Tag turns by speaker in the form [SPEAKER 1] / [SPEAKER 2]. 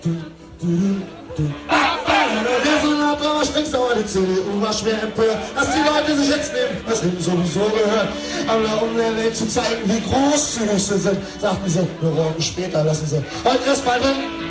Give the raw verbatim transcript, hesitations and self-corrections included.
[SPEAKER 1] Wir sind ab, aber stinksauer, die C D U war schwer empört, dass die Leute sich jetzt nehmen, was ihnen sowieso gehört. Aber um der Welt zu zeigen, wie großzügig sie sind, sagten sie, wir räumen später, lassen sie heute erst mal drin.